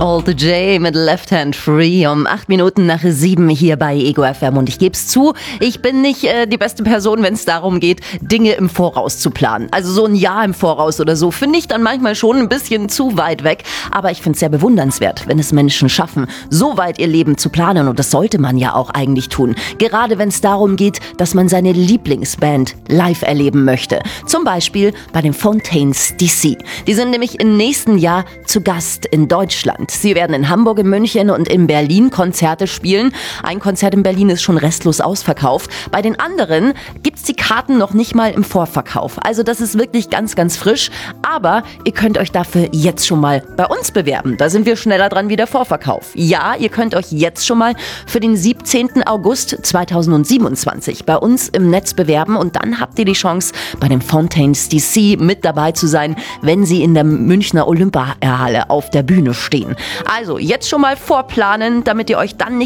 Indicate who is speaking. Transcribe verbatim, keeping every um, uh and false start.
Speaker 1: All the J mit Left Hand Free um acht Minuten nach sieben hier bei Ego F M. Und ich gebe es zu, ich bin nicht äh, die beste Person, wenn es darum geht, Dinge im Voraus zu planen. Also so ein Jahr im Voraus oder so finde ich dann manchmal schon ein bisschen zu weit weg. Aber ich finde es sehr bewundernswert, wenn es Menschen schaffen, so weit ihr Leben zu planen. Und das sollte man ja auch eigentlich tun. Gerade wenn es darum geht, dass man seine Lieblingsband live erleben möchte. Zum Beispiel bei den Fontaines D C. Die sind nämlich im nächsten Jahr zu Gast in Deutschland. Sie werden in Hamburg, in München und in Berlin Konzerte spielen. Ein Konzert in Berlin ist schon restlos ausverkauft. Bei den anderen gibt es die Karten noch nicht mal im Vorverkauf. Also das ist wirklich ganz, ganz frisch. Aber ihr könnt euch dafür jetzt schon mal bei uns bewerben. Da sind wir schneller dran wie der Vorverkauf. Ja, ihr könnt euch jetzt schon mal für den siebzehnten August zweitausendsiebenundzwanzig bei uns im Netz bewerben. Und dann habt ihr die Chance, bei den Fontaines D C mit dabei zu sein, wenn sie in der Münchner Olympiahalle auf der Bühne stehen. Also jetzt schon mal vorplanen, damit ihr euch dann nicht